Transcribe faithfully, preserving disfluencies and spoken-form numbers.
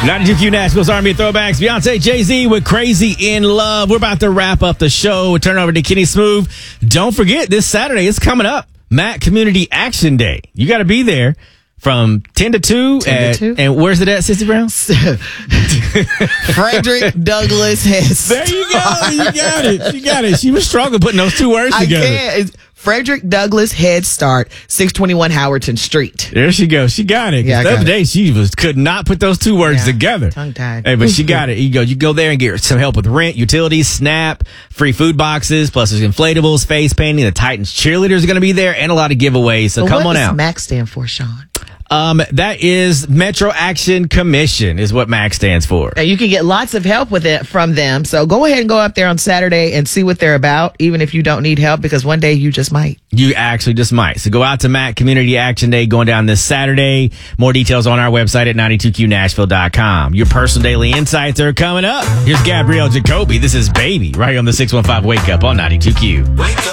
ninety-two Q Nashville's Army of Throwbacks. Beyonce, Jay-Z with Crazy in Love. We're about to wrap up the show. We'll turn over to Kenny Smooth. Don't forget, this Saturday, it's coming up. Mac Community Action Day. You got to be there from ten to two. ten at, to two. And where's it at, Sissy Brown? Frederick Douglass has. There you go. You got it. She got it. She was struggling putting those two words I together. can't. It's Frederick Douglass Head Start, six twenty-one Howerton Street. There she goes. She got it. Yeah, I the got other it. day, she was could not put those two words Yeah, together. tongue-tied. Hey, but she got it. You go. You go there and get some help with rent, utilities, SNAP, free food boxes, plus there's inflatables, face painting. The Titans cheerleaders are going to be there, and a lot of giveaways. So But come what on does out. MAC stand for, Sean? Um, that is Metro Action Commission is what MAC stands for. Now, you can get lots of help with it from them. So go ahead and go up there on Saturday and see what they're about, even if you don't need help, because one day you just might. You actually just might. So go out to MAC Community Action Day going down this Saturday. More details on our website at ninety-two Q Nashville dot com. Your personal daily insights are coming up. Here's Gabrielle Jacoby. This is Baby right here on the six one five Wake Up on ninety-two Q. Wake up.